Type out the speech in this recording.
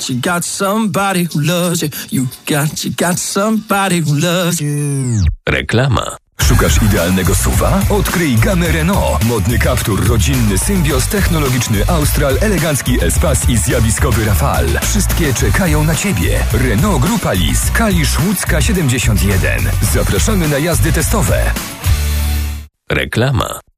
got somebody who loves you. You got somebody who loves you. Reklama. Szukasz idealnego SUV-a? Odkryj gamę Renault. Modny Captur, rodzinny Symbios, technologiczny Austral, elegancki Espace i zjawiskowy Rafale. Wszystkie czekają na Ciebie. Renault Grupa Lis, Kalisz Łódzka 71. Zapraszamy na jazdy testowe. Reklama.